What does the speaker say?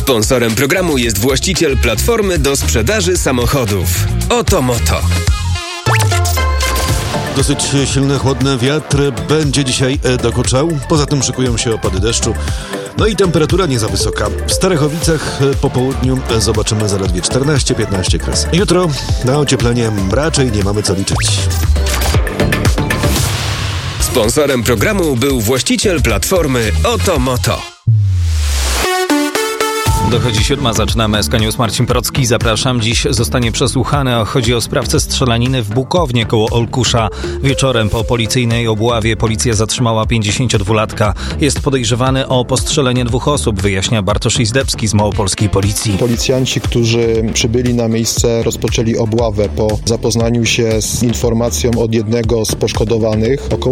Sponsorem programu jest właściciel platformy do sprzedaży samochodów. Oto Moto. Dosyć silny, chłodny wiatr będzie dzisiaj dokuczał. Poza tym szykują się opady deszczu. No i temperatura nie za wysoka. W Starechowicach po południu zobaczymy zaledwie 14-15 kres. Jutro na ocieplenie raczej nie mamy co liczyć. Sponsorem programu był właściciel platformy Oto Moto. Dochodzi 7, zaczynamy SK News. Marcin Procki, zapraszam. Dziś zostanie przesłuchany. Chodzi o sprawcę strzelaniny w Bukownie koło Olkusza. Wieczorem po policyjnej obławie policja zatrzymała 52-latka. Jest podejrzewany o postrzelenie 2 osób, wyjaśnia Bartosz Izdebski z małopolskiej policji. Policjanci, którzy przybyli na miejsce, rozpoczęli obławę po zapoznaniu się z informacją od jednego z poszkodowanych. Około